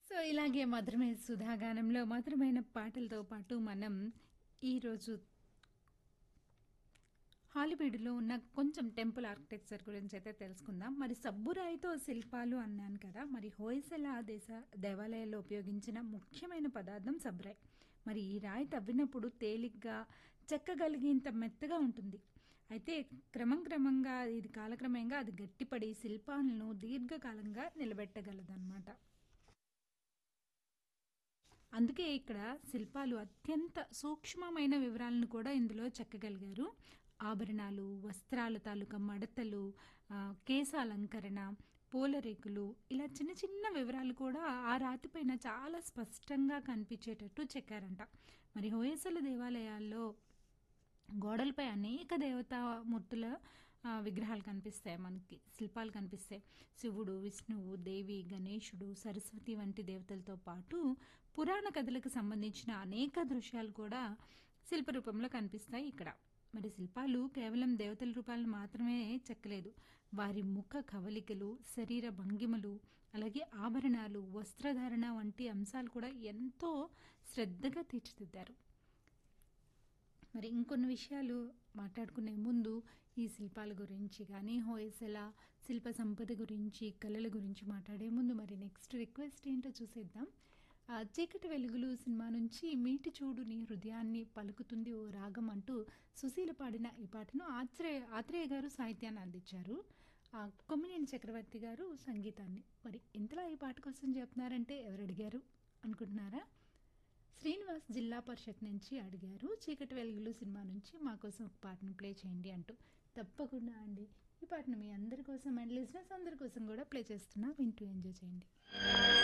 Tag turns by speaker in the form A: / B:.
A: So, ఇలాగే మధురమైన సుధాగానంలో మధురమైన పాటలతో పాటు మనం ఈరోజు హాలీవుడ్‌లో ఉన్న కొంచెం టెంపుల్ ఆర్కిటెక్చర్ గురించైతే తెలుసుకుందాం. మరి సబ్బురాయితో శిల్పాలు అన్నాను కదా! మరి హొయసల దేవాలయాల్లో ఉపయోగించిన ముఖ్యమైన పదార్థం సబ్బురాయి. మరి ఈ రాయి తవ్వినప్పుడు తేలిగ్గా, చెక్కగలిగేంత మెత్తగా ఉంటుంది. అయితే క్రమంగా ఇది కాలక్రమేణా అది గట్టిపడి శిల్పాలను దీర్ఘకాలంగా నిలబెట్టగలదనమాట. అందుకే ఇక్కడ శిల్పాలు అత్యంత సూక్ష్మమైన వివరాలను కూడా ఇందులో చెక్కగలిగారు. ఆభరణాలు, వస్త్రాల తాలూకా మడతలు, కేశాలంకరణ, పూలరేకులు ఇలా చిన్న చిన్న వివరాలు కూడా ఆ రాతిపైన చాలా స్పష్టంగా కనిపించేటట్టు చెక్కారంట. మరి హొయసల దేవాలయాల్లో గోడలపై అనేక దేవతామూర్తుల విగ్రహాలు కనిపిస్తాయి మనకి. శిల్పాలు కనిపిస్తాయి. శివుడు, విష్ణువు, దేవి, గణేశుడు, సరస్వతి వంటి దేవతలతో పాటు పురాణ కథలకు సంబంధించిన అనేక దృశ్యాలు కూడా శిల్ప రూపంలో కనిపిస్తాయి ఇక్కడ. మరి శిల్పాలు కేవలం దేవతల రూపాలను మాత్రమే చెక్కలేదు. వారి ముఖ కవలికలు, శరీర భంగిమలు, అలాగే ఆభరణాలు, వస్త్రధారణ వంటి అంశాలు కూడా ఎంతో శ్రద్ధగా తీర్చిదిద్దారు. మరి ఇంకొన్ని విషయాలు మాట్లాడుకునే ముందు ఈ శిల్పాల గురించి కానీ, హొయసల శిల్ప సంపద గురించి, కళల గురించి మాట్లాడే ముందు మరి నెక్స్ట్ రిక్వెస్ట్ ఏంటో చూసేద్దాం. 'చీకటి వెలుగులు' సినిమా నుంచి 'మీటి చూడు నీ హృదయాన్ని పలుకుతుంది ఓ రాగం' అంటూ సుశీల పాడిన ఈ పాటను ఆత్రేయ గారు సాహిత్యాన్ని అందించారు. కొమ్మినేని చక్రవర్తి గారు సంగీతాన్ని. మరి ఇంతలా ఈ పాట కోసం చెప్తున్నారంటే ఎవరు అడిగారు అనుకుంటున్నారా? శ్రీనివాస్ జిల్లా పరిషత్ నుంచి అడిగారు. 'చీకటి వెలుగులు' సినిమా నుంచి మా కోసం ఒక పాటను ప్లే చేయండి అంటూ. తప్పకుండా అండి. ఈ పాటను మీ అందరి కోసం అండ్ లిజనర్స్ అందరి కోసం కూడా ప్లే చేస్తున్నా. వింటూ ఎంజాయ్ చేయండి.